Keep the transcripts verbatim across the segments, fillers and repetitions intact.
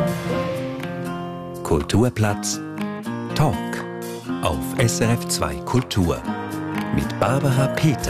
Kulturplatz Talk auf S R F zwei Kultur mit Barbara Peter.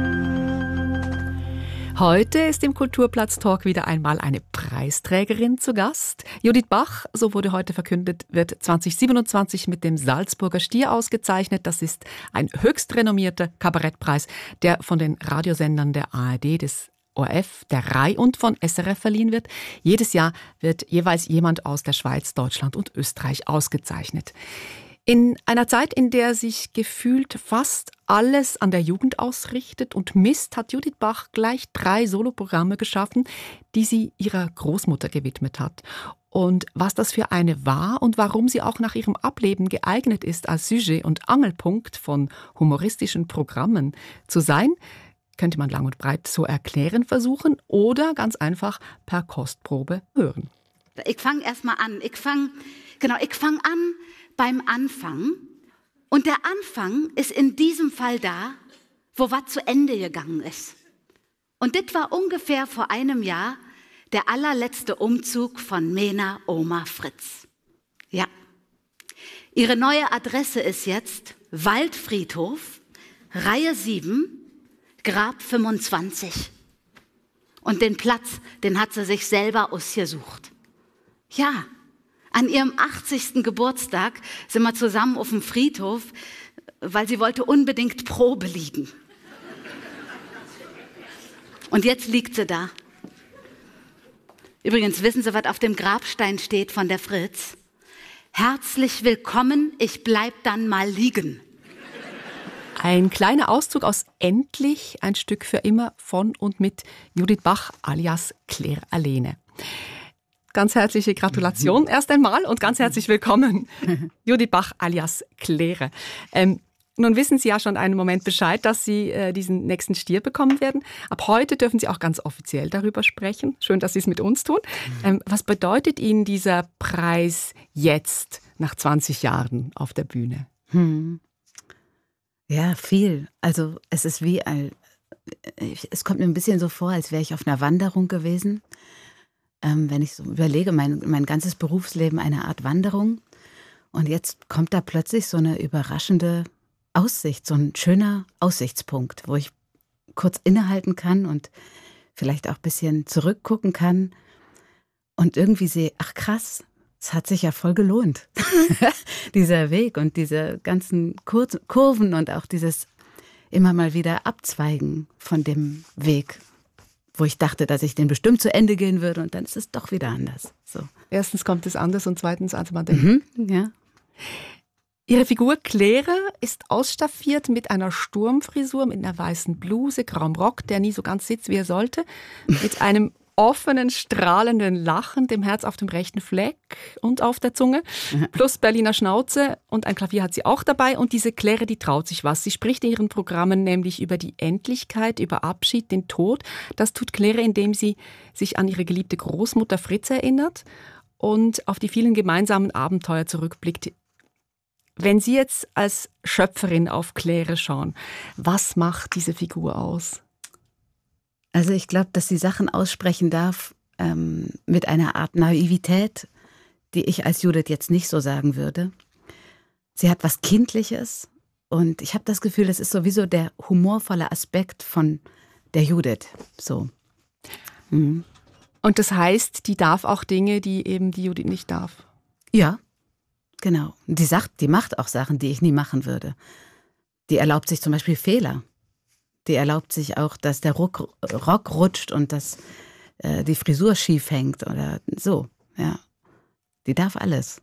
Heute ist im Kulturplatz Talk wieder einmal eine Preisträgerin zu Gast. Judith Bach, so wurde heute verkündet, wird zwanzig siebenundzwanzig mit dem Salzburger Stier ausgezeichnet. Das ist ein höchst renommierter Kabarettpreis, der von den Radiosendern der A R D, des O R F, der R A I und von S R F verliehen wird. Jedes Jahr wird jeweils jemand aus der Schweiz, Deutschland und Österreich ausgezeichnet. In einer Zeit, in der sich gefühlt fast alles an der Jugend ausrichtet und misst, hat Judith Bach gleich drei Soloprogramme geschaffen, die sie ihrer Großmutter gewidmet hat. Und was das für eine war und warum sie auch nach ihrem Ableben geeignet ist, als Sujet und Angelpunkt von humoristischen Programmen zu sein, könnte man lang und breit so erklären versuchen oder ganz einfach per Kostprobe hören. Ich fange erst mal an. Ich fange genau, ich fang an beim Anfang. Und der Anfang ist in diesem Fall da, wo was zu Ende gegangen ist. Und das war ungefähr vor einem Jahr der allerletzte Umzug von Mena Oma Fritz. Ja. Ihre neue Adresse ist jetzt Waldfriedhof, Reihe sieben, Grab fünfundzwanzig. Und den Platz, den hat sie sich selber ausgesucht. Ja, an ihrem achtzigsten Geburtstag sind wir zusammen auf dem Friedhof, weil sie wollte unbedingt Probe liegen. Und jetzt liegt sie da. Übrigens, wissen Sie, was auf dem Grabstein steht von der Fritz? Herzlich willkommen, ich bleib dann mal liegen. Ein kleiner Auszug aus Endlich, ein Stück für immer von und mit Judith Bach alias Claire Alene. Ganz herzliche Gratulation erst einmal und ganz herzlich willkommen, Judith Bach alias Claire. Ähm, nun wissen Sie ja schon einen Moment Bescheid, dass Sie äh, diesen nächsten Stier bekommen werden. Ab heute dürfen Sie auch ganz offiziell darüber sprechen. Schön, dass Sie es mit uns tun. Ähm, was bedeutet Ihnen dieser Preis jetzt, nach zwanzig Jahren auf der Bühne? Hm. Ja, viel. Also es ist wie ein, es kommt mir ein bisschen so vor, als wäre ich auf einer Wanderung gewesen. Ähm, wenn ich so überlege, mein, mein ganzes Berufsleben eine Art Wanderung. Und jetzt kommt da plötzlich so eine überraschende Aussicht, so ein schöner Aussichtspunkt, wo ich kurz innehalten kann und vielleicht auch ein bisschen zurückgucken kann und irgendwie sehe, ach krass, es hat sich ja voll gelohnt, dieser Weg und diese ganzen Kur- Kurven und auch dieses immer mal wieder Abzweigen von dem Weg, wo ich dachte, dass ich den bestimmt zu Ende gehen würde und dann ist es doch wieder anders. So. Erstens kommt es anders und zweitens, als man denkt. Mhm, ja. Ihre Figur Claire ist ausstaffiert mit einer Sturmfrisur, mit einer weißen Bluse, grauem Rock, der nie so ganz sitzt, wie er sollte, mit einem offenen, strahlenden Lachen, dem Herz auf dem rechten Fleck und auf der Zunge, plus Berliner Schnauze und ein Klavier hat sie auch dabei. Und diese Claire, die traut sich was. Sie spricht in ihren Programmen nämlich über die Endlichkeit, über Abschied, den Tod. Das tut Claire, indem sie sich an ihre geliebte Großmutter Fritz erinnert und auf die vielen gemeinsamen Abenteuer zurückblickt. Wenn Sie jetzt als Schöpferin auf Claire schauen, was macht diese Figur aus? Also ich glaube, dass sie Sachen aussprechen darf ähm, mit einer Art Naivität, die ich als Judith jetzt nicht so sagen würde. Sie hat was Kindliches und ich habe das Gefühl, das ist sowieso der humorvolle Aspekt von der Judith. So. Mhm. Und das heißt, die darf auch Dinge, die eben die Judith nicht darf? Ja, genau. Die sagt, die macht auch Sachen, die ich nie machen würde. Die erlaubt sich zum Beispiel Fehler. Die erlaubt sich auch, dass der Rock, Rock rutscht und dass äh, die Frisur schief hängt oder so. Ja, die darf alles.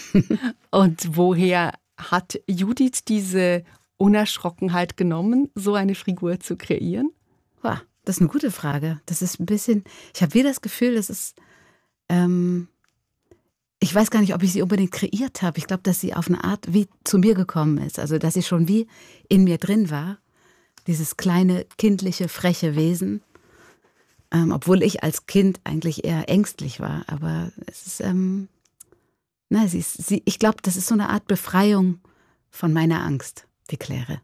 Und woher hat Judith diese Unerschrockenheit genommen, so eine Figur zu kreieren? Boah, das ist eine gute Frage. Das ist ein bisschen, ich habe wieder das Gefühl, das ist, ähm, ich weiß gar nicht, ob ich sie unbedingt kreiert habe. Ich glaube, dass sie auf eine Art wie zu mir gekommen ist. Also, dass sie schon wie in mir drin war. Dieses kleine, kindliche, freche Wesen. Ähm, obwohl ich als Kind eigentlich eher ängstlich war. Aber es ist, ähm, na, sie ist, sie, ich glaube, das ist so eine Art Befreiung von meiner Angst, die Claire.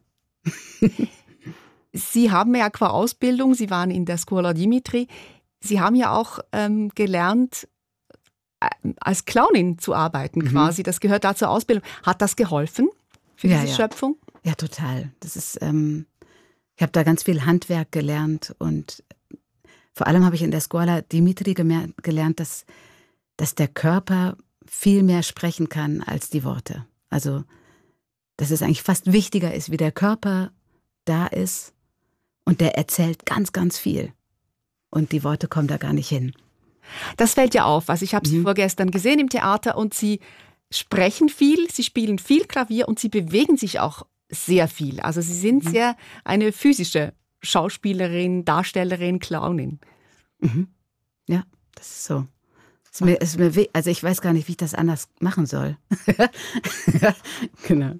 Sie haben ja qua Ausbildung, Sie waren in der Scuola Dimitri, Sie haben ja auch ähm, gelernt, als Clownin zu arbeiten Mhm. quasi. Das gehört da zur Ausbildung. Hat das geholfen für Ja, diese ja. Schöpfung? Ja, total. Das ist, ähm, ich habe da ganz viel Handwerk gelernt und vor allem habe ich in der Scuola Dimitri gemer- gelernt, dass, dass der Körper viel mehr sprechen kann als die Worte. Also, dass es eigentlich fast wichtiger ist, wie der Körper da ist und der erzählt ganz, ganz viel. Und die Worte kommen da gar nicht hin. Das fällt ja auf. Also ich habe Sie Mhm. vorgestern gesehen im Theater und Sie sprechen viel, Sie spielen viel Klavier und Sie bewegen sich auch sehr viel. Also Sie sind Mhm. sehr eine physische Schauspielerin, Darstellerin, Clownin. Mhm. Ja, das ist so. Ist mir, ist mir, we- also ich weiß gar nicht, wie ich das anders machen soll. Genau.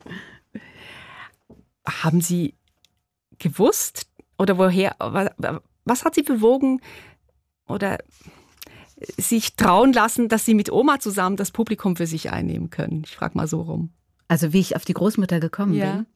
Haben Sie gewusst oder woher, wa- was hat Sie bewogen oder sich trauen lassen, dass Sie mit Oma zusammen das Publikum für sich einnehmen können? Ich frage mal so rum. Also wie ich auf die Großmutter gekommen Ja. bin.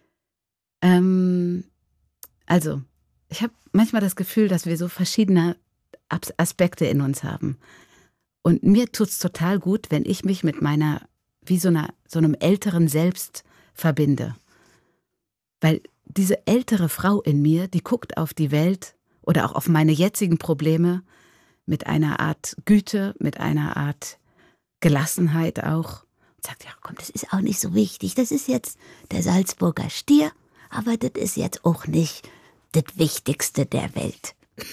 Ähm, also, ich habe manchmal das Gefühl, dass wir so verschiedene Abs- Aspekte in uns haben. Und mir tut es total gut, wenn ich mich mit meiner, wie so, einer, so einem älteren Selbst verbinde. Weil diese ältere Frau in mir, die guckt auf die Welt oder auch auf meine jetzigen Probleme mit einer Art Güte, mit einer Art Gelassenheit auch. Und sagt, ja komm, das ist auch nicht so wichtig. Das ist jetzt der Salzburger Stier, aber das ist jetzt auch nicht das Wichtigste der Welt.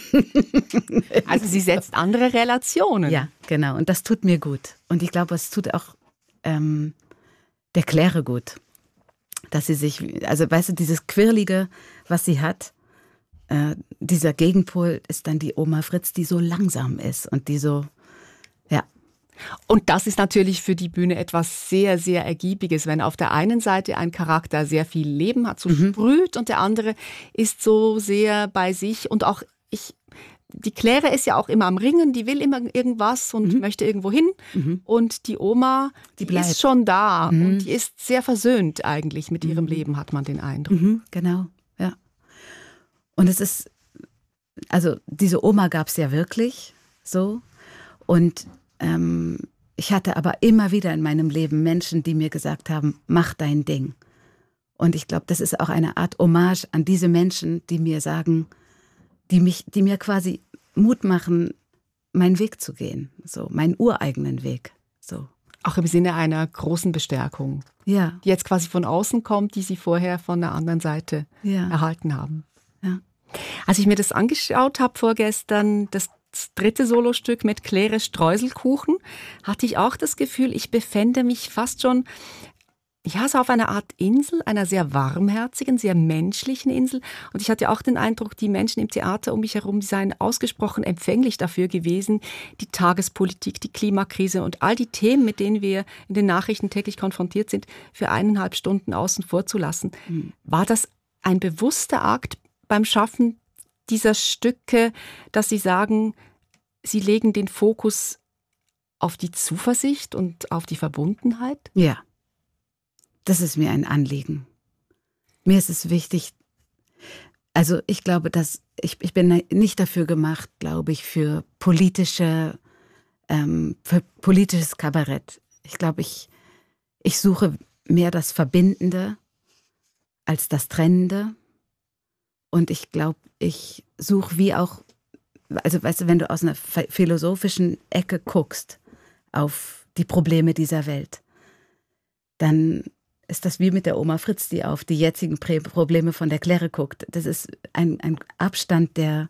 Also sie setzt andere Relationen. Ja, genau. Und das tut mir gut. Und ich glaube, es tut auch ähm, der Claire gut. Dass sie sich, also weißt du, dieses Quirlige, was sie hat, äh, dieser Gegenpol ist dann die Oma Fritz, die so langsam ist und die so, ja. Und das ist natürlich für die Bühne etwas sehr, sehr Ergiebiges, wenn auf der einen Seite ein Charakter sehr viel Leben hat, so Mhm. sprüht, und der andere ist so sehr bei sich. Und auch ich, die Claire ist ja auch immer am Ringen, die will immer irgendwas und Mhm. möchte irgendwo hin. Mhm. Und die Oma, die, Die bleibt. ist schon da Mhm. und die ist sehr versöhnt eigentlich mit ihrem Mhm. Leben, hat man den Eindruck. Mhm, genau, ja. Und es ist, also diese Oma gab es ja wirklich so. Und ähm, ich hatte aber immer wieder in meinem Leben Menschen, die mir gesagt haben, mach dein Ding. Und ich glaube, das ist auch eine Art Hommage an diese Menschen, die mir sagen, die mich, die mir quasi Mut machen, meinen Weg zu gehen, so meinen ureigenen Weg, so. Auch im Sinne einer großen Bestärkung, Ja, die jetzt quasi von außen kommt, die sie vorher von der anderen Seite ja, erhalten haben. ja. Als ich mir das angeschaut habe vorgestern, das dritte Solostück mit Claire Streuselkuchen, hatte ich auch das Gefühl, ich befände mich fast schon, ja, so auf einer Art Insel, einer sehr warmherzigen, sehr menschlichen Insel. Und ich hatte auch den Eindruck, die Menschen im Theater um mich herum, die seien ausgesprochen empfänglich dafür gewesen, die Tagespolitik, die Klimakrise und all die Themen, mit denen wir in den Nachrichten täglich konfrontiert sind, für eineinhalb Stunden außen vor zu lassen. Mhm. War das ein bewusster Akt beim Schaffen dieser Stücke, dass Sie sagen, Sie legen den Fokus auf die Zuversicht und auf die Verbundenheit? Ja, das ist mir ein Anliegen. Mir ist es wichtig, also ich glaube, dass ich, ich bin nicht dafür gemacht, glaube ich, für politische, ähm, für politisches Kabarett. Ich glaube, ich, ich suche mehr das Verbindende als das Trennende. Und ich glaube, ich suche wie auch, also weißt du, wenn du aus einer philosophischen Ecke guckst auf die Probleme dieser Welt, dann ist das wie mit der Oma Fritz, die auf die jetzigen Prä- Probleme von der Claire guckt. Das ist ein, ein Abstand, der,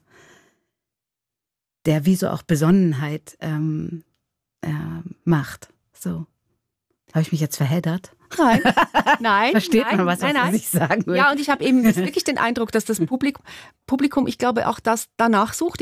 der wie so auch Besonnenheit ähm, äh, macht. So. Habe ich mich jetzt verheddert? Nein, nein. Versteht nein, man, was, nein, was nein. ich sagen will? Ja, und ich habe eben wirklich den Eindruck, dass das Publikum, Publikum, ich glaube auch, das danach sucht.